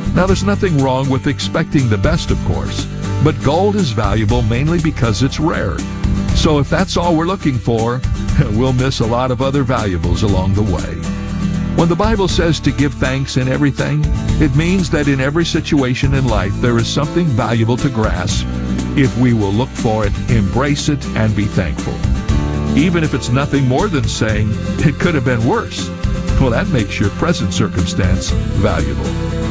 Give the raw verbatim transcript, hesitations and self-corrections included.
Now, there's nothing wrong with expecting the best, of course, but gold is valuable mainly because it's rare. So if that's all we're looking for, we'll miss a lot of other valuables along the way. When the Bible says to give thanks in everything, it means that in every situation in life there is something valuable to grasp if we will look for it, embrace it, and be thankful. Even if it's nothing more than saying, it could have been worse. Well, that makes your present circumstance valuable.